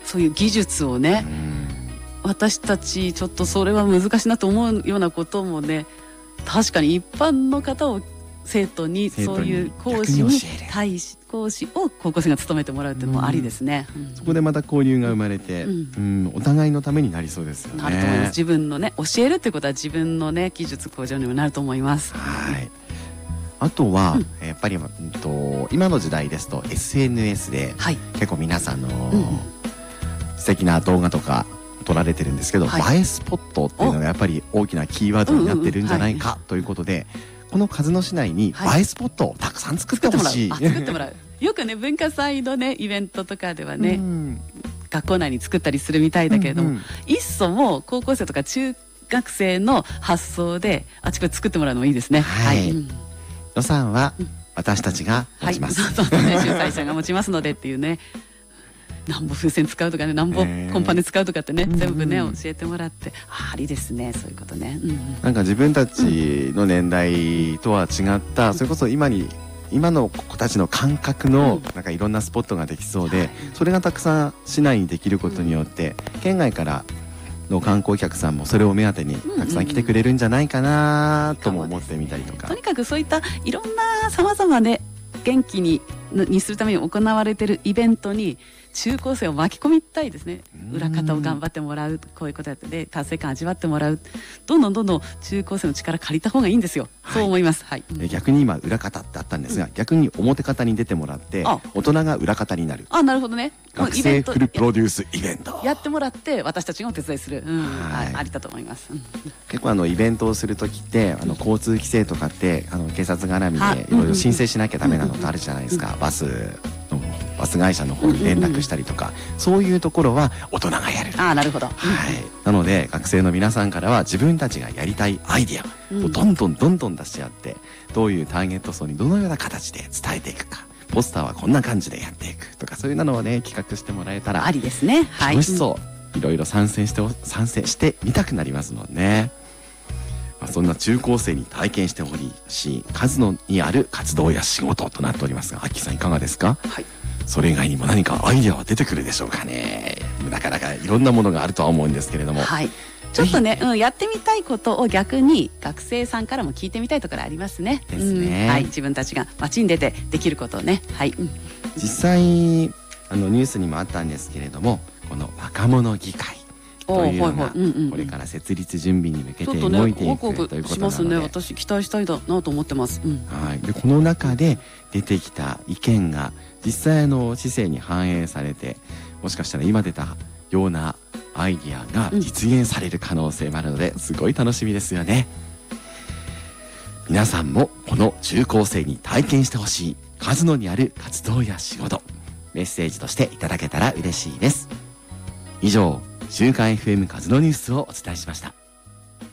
そういう技術をね、私たちちょっとそれは難しいなと思うようなこともね、確かに一般の方を生徒にそういう講師に講師を高校生が務めてもらうっていうのもありですね。 そこでまた交流が生まれて、お互いのためになりそうですよね。 なると思います。自分のね、教えるっていうことは自分のね、技術向上にもなると思います。 はい。あとは、やっぱり、今の時代ですと SNS で、結構皆さん素敵な動画とか撮られてるんですけど、映えスポットっていうのがやっぱり大きなキーワードになってるんじゃないかということで、この鹿角市内に映えスポットをたくさん作ってほしい。 作ってもらう。よくね、文化祭のね、イベントとかではね、学校内に作ったりするみたいだけれども、いっそも高校生とか中学生の発想であちこち作ってもらうのもいいですね。はい。 予算は私たちが持ちます。 そうですね、主催者が持ちますのでっていうね。なんぼ風船使うとかね、なんぼコンパネ使うとかってね、全部ね教えてもらって、ありですね、そういうことね。 なんか自分たちの年代とは違った、それこそ今の子たちの感覚のなんかいろんなスポットができそうで、それがたくさん市内にできることによって、県外からの観光客さんもそれを目当てにたくさん来てくれるんじゃないかなとも思ってみたりとか、 とにかくそういったいろんなさまざまね、元気にするために行われているイベントに中高生を巻き込みたいですね。裏方を頑張ってもらう、こういうことやってで達成感味わってもらう、どんどん中高生の力借りた方がいいんですよ。そう思います。はい。 逆に今裏方ってあったんですが、逆に表方に出てもらって大人が裏方になる。 なるほどね。 学生フルプロデュースイベントやってもらって私たちがお手伝いする、ありだと思います。 結構イベントをする時って交通規制とかって警察絡みでいろいろ申請しなきゃダメなのってあるじゃないですか。バス会社の方に連絡したりとか、そういうところは大人がやる。 なるほど。はい。 なので学生の皆さんからは自分たちがやりたいアイディアをどんどん出し合って、どういうターゲット層にどのような形で伝えていくか、ポスターはこんな感じでやっていくとか、そういうのをね企画してもらえたらありですね。はい。 楽しそう。いろいろ参戦してみたくなりますもんね。そんな中高生に体験してほしい鹿角にある活動や仕事となっておりますが、アッキーさんいかがですか？はい。それ以外にも何かアイデアは出てくるでしょうかね。なかなかいろんなものがあるとは思うんですけれども、はい、 ちょっとね、やってみたいことを逆に学生さんからも聞いてみたいところありますね。 ですね。 はい、自分たちが街に出てできることをね。はい。 実際ニュースにもあったんですけれども、この若者議会というのがこれから設立準備に向けて動いていくということなので、 しますね。私期待したいだなと思ってます。 はい。でこの中で出てきた意見が実際市政に反映されて、もしかしたら今出たようなアイディアが実現される可能性もあるので、すごい楽しみですよね。皆さんもこの中高生に体験してほしい鹿角にある活動や仕事、メッセージとしていただけたら嬉しいです。以上、週刊 FM 鹿角ニュースをお伝えしました。